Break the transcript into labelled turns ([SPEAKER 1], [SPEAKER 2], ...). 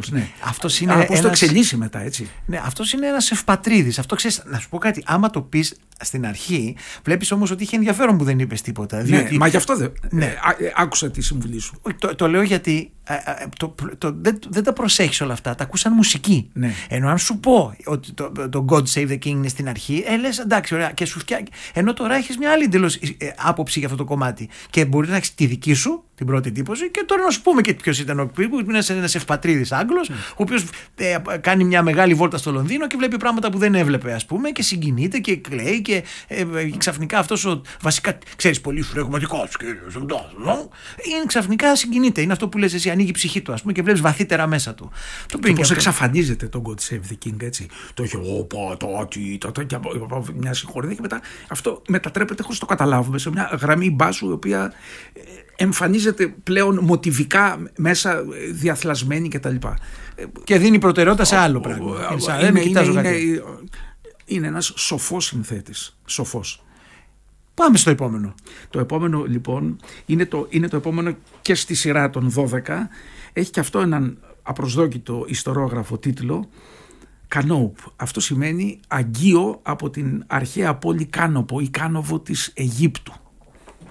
[SPEAKER 1] Ναι.
[SPEAKER 2] Αυτός είναι
[SPEAKER 1] πώς το εξελίσσει μετά, έτσι.
[SPEAKER 2] Ναι, αυτός είναι ένας ευπατρίδης. Αυτό ξέρεις, να σου πω κάτι. Άμα το πεις στην αρχή, βλέπεις όμως ότι είχε ενδιαφέρον που δεν είπες τίποτα.
[SPEAKER 1] Ναι,
[SPEAKER 2] Διότι...
[SPEAKER 1] μα γι' αυτό
[SPEAKER 2] ναι.
[SPEAKER 1] Άκουσα τη συμβουλή σου.
[SPEAKER 2] Το λέω γιατί δεν τα προσέχεις όλα αυτά. Τα ακούς σαν μουσική.
[SPEAKER 1] Ναι.
[SPEAKER 2] Ενώ αν σου πω ότι το God Save the King είναι στην αρχή, λες εντάξει, ωραία, και σου φτιάχνει. Ενώ τώρα έχεις μια άλλη εντελώς άποψη για αυτό το κομμάτι. Και μπορεί να έχεις τη δική σου, την πρώτη εντύπωση, και τώρα να σου πούμε και ποιος ήταν ο οποίος είναι ένας ευπατρίδης Άγγλος, ο οποίος κάνει μια μεγάλη βόλτα στο Λονδίνο και βλέπει πράγματα που δεν έβλεπε, ας πούμε, και συγκινείται και κλαίει. Και ξαφνικά αυτός ο βασικά, ξέρεις, πολύ φλεγματικός κύριος, είναι ξαφνικά συγκινείται. Είναι αυτό που λες εσύ, ανοίγει η ψυχή του, ας πούμε, και βλέπεις βαθύτερα μέσα του.
[SPEAKER 1] Και πώς εξαφανίζεται το God Save the King, έτσι. Το έχει και μια συγχωρία, και μετά αυτό μετατρέπεται, χωρίς το καταλάβουμε, σε μια γραμμή μπάσου, η οποία εμφανίζεται πλέον μοτιβικά μέσα, διαθλασμένη κτλ.
[SPEAKER 2] Και δίνει προτεραιότητα σε άλλο πράγμα.
[SPEAKER 1] Είναι ένας σοφός συνθέτης. Σοφός.
[SPEAKER 2] Πάμε στο επόμενο.
[SPEAKER 1] Το επόμενο λοιπόν είναι το επόμενο και στη σειρά των 12. Έχει και αυτό έναν απροσδόκητο ιστορόγραφο τίτλο, Κανόπ. Αυτό σημαίνει αγγείο από την αρχαία πόλη Κάνοπο ή Κάνοβο της Αιγύπτου.